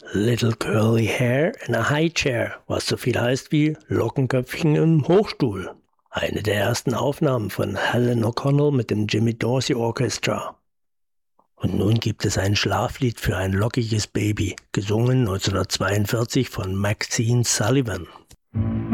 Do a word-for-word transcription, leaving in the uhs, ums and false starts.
Little Curly Hair in a High Chair, was so viel heißt wie Lockenköpfchen im Hochstuhl. Eine der ersten Aufnahmen von Helen O'Connell mit dem Jimmy Dorsey Orchestra. Und nun gibt es ein Schlaflied für ein lockiges Baby, gesungen neunzehnhundertzweiundvierzig von Maxine Sullivan.